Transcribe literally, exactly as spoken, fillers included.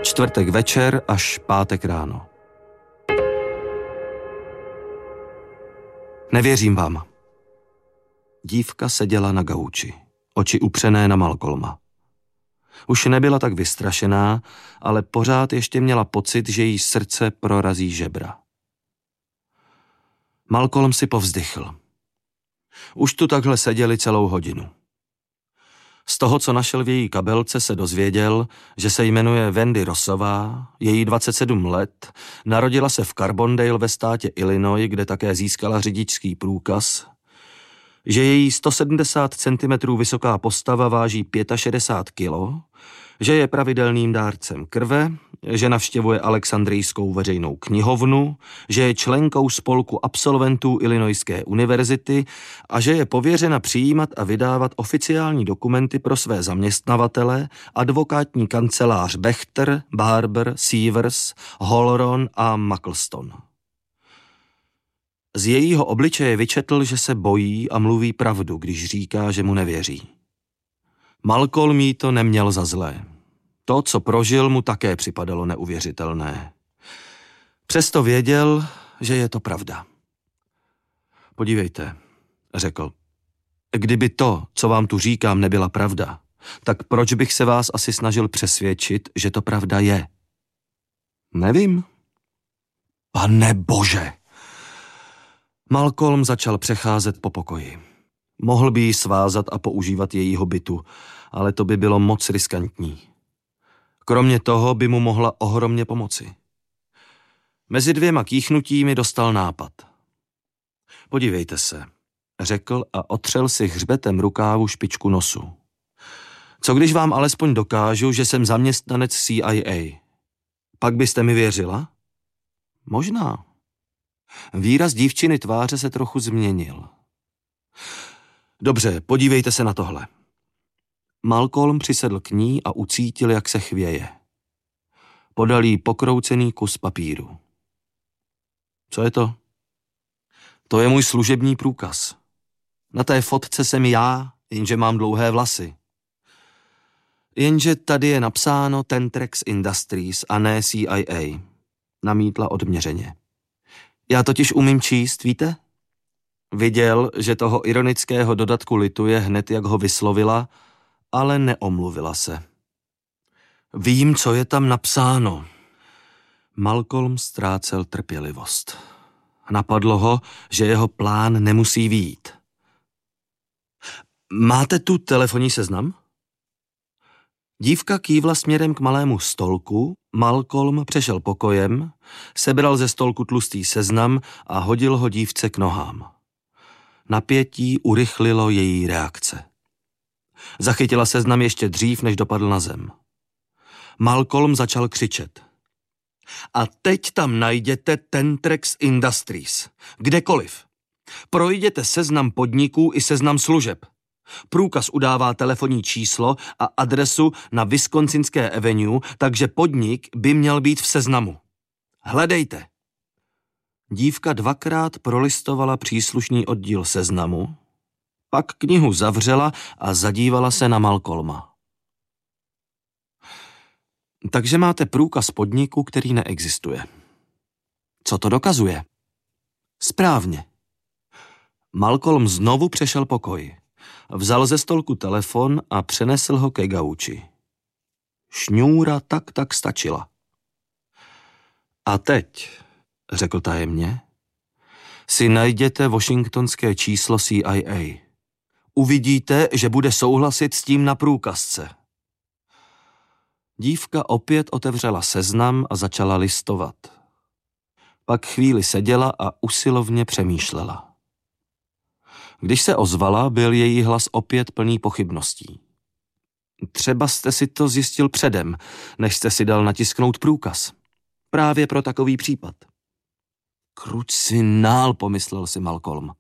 Čtvrtek večer až pátek ráno. Nevěřím vám. Dívka seděla na gauči, oči upřené na Malcolma. Už nebyla tak vystrašená, ale pořád ještě měla pocit, že jí srdce prorazí žebra. Malcolm si povzdychl. Už tu takhle seděli celou hodinu. Z toho, co našel v její kabelce, se dozvěděl, že se jmenuje Wendy Rossová, je jí dvacet sedm let, narodila se v Carbondale ve státě Illinois, kde také získala řidičský průkaz, že její sto sedmdesát centimetrů vysoká postava váží šedesát pět kilo, že je pravidelným dárcem krve, že navštěvuje Alexandrijskou veřejnou knihovnu, že je členkou spolku absolventů Illinoiské univerzity a že je pověřena přijímat a vydávat oficiální dokumenty pro své zaměstnavatele, advokátní kancelář Bechter, Barber, Sievers, Holron a Muckleston. Z jejího obličeje vyčetl, že se bojí a mluví pravdu, když říká, že mu nevěří. Malcolm jí to neměl za zlé. To, co prožil, mu také připadalo neuvěřitelné. Přesto věděl, že je to pravda. Podívejte, řekl. Kdyby to, co vám tu říkám, nebyla pravda, tak proč bych se vás asi snažil přesvědčit, že to pravda je? Nevím. Pane bože! Malcolm začal přecházet po pokoji. Mohl by ji svázat a používat jejího bytu, ale to by bylo moc riskantní. Kromě toho by mu mohla ohromně pomoci. Mezi dvěma kýchnutími dostal nápad. Podívejte se, řekl a otřel si hřbetem rukávu špičku nosu. Co když vám alespoň dokážu, že jsem zaměstnanec C I A? Pak byste mi věřila? Možná. Výraz dívčiny tváře se trochu změnil. Dobře, podívejte se na tohle. Malcolm přisedl k ní a ucítil, jak se chvěje. Podal jí pokroucený kus papíru. Co je to? To je můj služební průkaz. Na té fotce jsem já, jenže mám dlouhé vlasy. Jenže tady je napsáno Tentrex Industries a ne C I A, namítla odměřeně. Já totiž umím číst, víte? Viděl, že toho ironického dodatku lituje hned, jak ho vyslovila, ale neomluvila se. Vím, co je tam napsáno. Malcolm ztrácel trpělivost. Napadlo ho, že jeho plán nemusí vyjít. Máte tu telefonní seznam? Dívka kývla směrem k malému stolku, Malcolm přešel pokojem, sebral ze stolku tlustý seznam a hodil ho dívce k nohám. Napětí urychlilo její reakce. Zachytila seznam ještě dřív, než dopadl na zem. Malcolm začal křičet. A teď tam najděte Tentrex Industries. Kdekoliv. Projděte seznam podniků i seznam služeb. Průkaz udává telefonní číslo a adresu na Wisconsinské avenue, takže podnik by měl být v seznamu. Hledejte. Dívka dvakrát prolistovala příslušný oddíl seznamu, pak knihu zavřela a zadívala se na Malcolma. Takže máte průkaz podniku, který neexistuje. Co to dokazuje? Správně. Malcolm znovu přešel pokoj. Vzal ze stolku telefon a přenesl ho ke gauči. Šňůra tak tak stačila. A teď, řekl tajemně, si najděte washingtonské číslo C I A. Uvidíte, že bude souhlasit s tím na průkazce. Dívka opět otevřela seznam a začala listovat. Pak chvíli seděla a usilovně přemýšlela. Když se ozvala, byl její hlas opět plný pochybností. Třeba jste si to zjistil předem, než jste si dal natisknout průkaz. Právě pro takový případ. Kruč si nál, pomyslel si Malcolm.